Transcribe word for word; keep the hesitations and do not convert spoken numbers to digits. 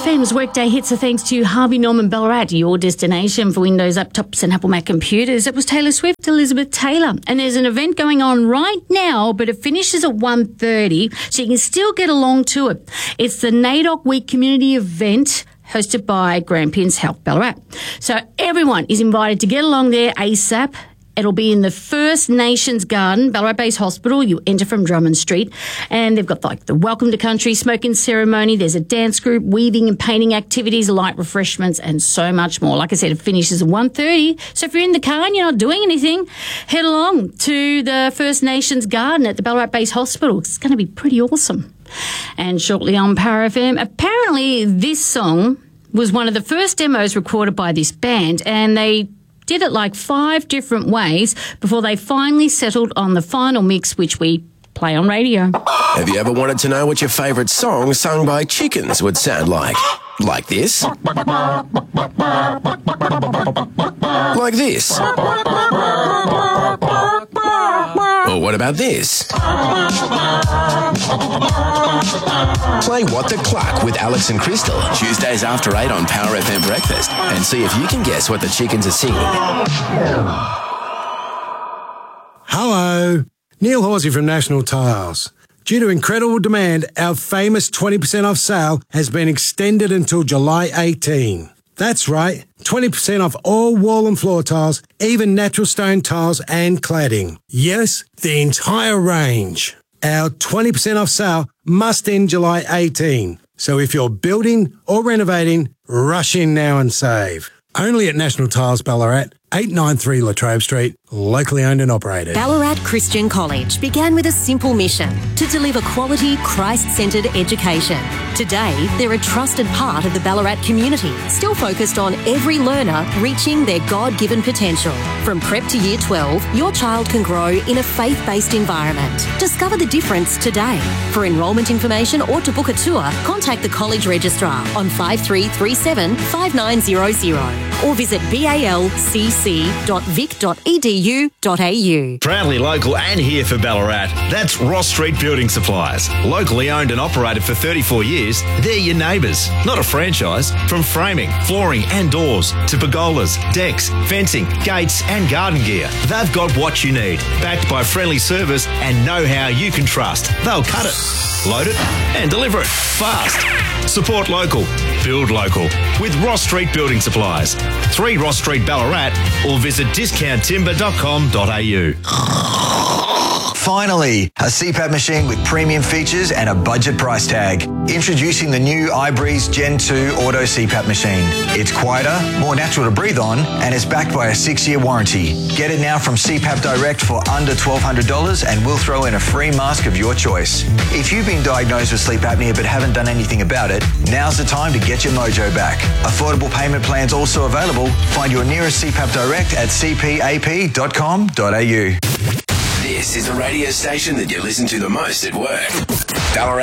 M's Workday Hits are thanks to Harvey Norman Ballarat, your destination for Windows laptops and Apple Mac computers. It was Taylor Swift, Elizabeth Taylor. And there's an event going on right now, but it finishes at one thirty, so you can still get along to it. It's the NAIDOC Week community event hosted by Grampians Health Ballarat. So everyone is invited to get along there ASAP. It'll be in the First Nations Garden, Ballarat Base Hospital. You enter from Drummond Street. And they've got like the Welcome to Country smoking ceremony. There's a dance group, weaving and painting activities, light refreshments, and so much more. Like I said, it finishes at one thirty. So if you're in the car and you're not doing anything, head along to the First Nations Garden at the Ballarat Base Hospital. It's going to be pretty awesome. And shortly on Power F M, apparently this song was one of the first demos recorded by this band, and they did it like five different ways before they finally settled on the final mix, which we play on radio. Have you ever wanted to know what your favourite song sung by chickens would sound like? Like this? Like this? Or what about this? Play What the Cluck with Alex and Crystal, Tuesdays after eight on Power F M Breakfast, and see if you can guess what the chickens are singing. Hello, Neil Horsey from National Tiles. Due to incredible demand, our famous twenty percent off sale has been extended until July eighteenth. That's right, twenty percent off all wall and floor tiles, even natural stone tiles and cladding. Yes, the entire range. Our twenty percent off sale must end July eighteenth. So if you're building or renovating, rush in now and save. Only at National Tiles Ballarat, eight ninety-three Latrobe Street, locally owned and operated. Ballarat Christian College began with a simple mission to deliver quality, Christ-centred education. Today, they're a trusted part of the Ballarat community, still focused on every learner reaching their God-given potential. From prep to year twelve, your child can grow in a faith-based environment. Discover the difference today. For enrolment information or to book a tour, contact the college registrar on five three three seven, five nine zero zero or visit b a l c c dot vic dot e d u dot a u. Proudly local and here for Ballarat. That's Ross Street Building Supplies. Locally owned and operated for thirty-four years, they're your neighbours, not a franchise. From framing, flooring and doors to pergolas, decks, fencing, gates and garden gear, they've got what you need. Backed by friendly service and know-how you can trust. They'll cut it, load it and deliver it fast. Support local, build local with Ross Street Building Supplies. three Ross Street Ballarat or visit discount timber dot com dot a u. Finally, a C PAP machine with premium features and a budget price tag. Introducing the new iBreeze Gen two Auto C PAP machine. It's quieter, more natural to breathe on, and it's backed by a six-year warranty. Get it now from C PAP Direct for under twelve hundred dollars and we'll throw in a free mask of your choice. If you've been diagnosed with sleep apnea but haven't done anything about it, now's the time to get your mojo back. Affordable payment plans also available. Find your nearest C PAP Direct at c p a p dot com dot a u. This is the radio station that you listen to the most at work. Ballarat